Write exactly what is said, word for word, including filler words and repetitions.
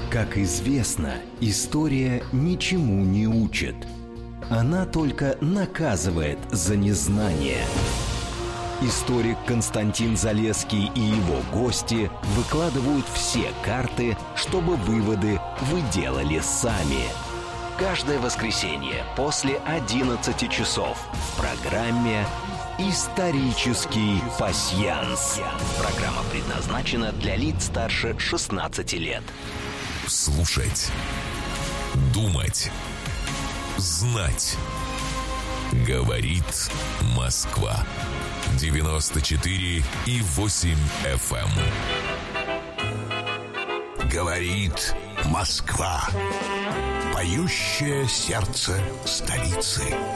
Как известно, история ничему не учит. Она только наказывает за незнание. Историк Константин Залесский и его гости выкладывают все карты, чтобы выводы вы делали сами. Каждое воскресенье после одиннадцати часов в программе «Исторический пасьянс». Программа предназначена для лиц старше шестнадцати лет. Слушать, думать, знать. Говорит Москва. девяносто четыре и восемь эф эм. Говорит Москва. Поющее сердце столицы.